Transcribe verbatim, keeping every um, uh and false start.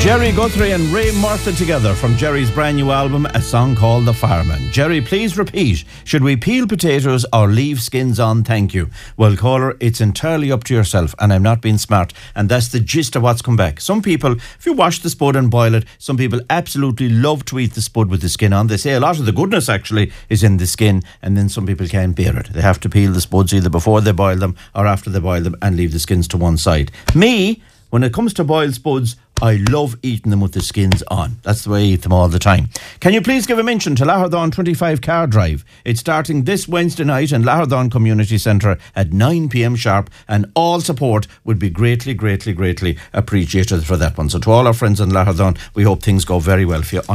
Jerry Guthrie and Ray Murtha together from Jerry's brand new album, a song called The Fireman. Jerry, please repeat, should we peel potatoes or leave skins on? Thank you. Well, caller, it's entirely up to yourself, and I'm not being smart, and that's the gist of what's come back. Some people, if you wash the spud and boil it, some people absolutely love to eat the spud with the skin on. They say a lot of the goodness actually is in the skin, and then some people can't bear it. They have to peel the spuds either before they boil them or after they boil them and leave the skins to one side. Me, when it comes to boiled spuds, I love eating them with the skins on. That's the way I eat them all the time. Can you please give a mention to Lahardhaun twenty-five Car Drive? It's starting this Wednesday night in Lahardhaun Community Centre at nine p.m. sharp, and all support would be greatly, greatly, greatly appreciated for that one. So to all our friends in Lahardhaun, we hope things go very well for you.